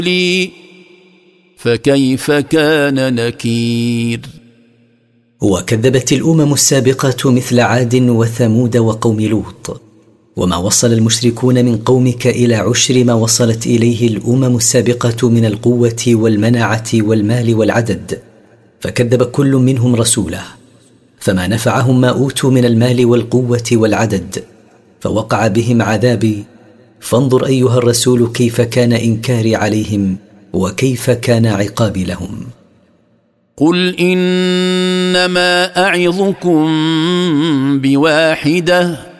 لي فكيف كان نكير. وكذبت الأمم السابقة مثل عاد وثمود وقوم لوط، وما وصل المشركون من قومك إلى عشر ما وصلت إليه الأمم السابقة من القوة والمنعة والمال والعدد، فكذب كل منهم رسوله، فما نفعهم ما أوتوا من المال والقوة والعدد، فوقع بهم عذابي. فانظر أيها الرسول كيف كان إنكاري عليهم وكيف كان عقابي لهم. قل إنما أعظكم بواحدة